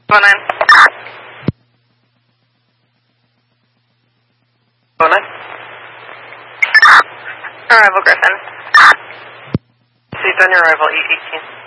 Go 9. Go 9. Arrival Griffin. Seats on your arrival, E18.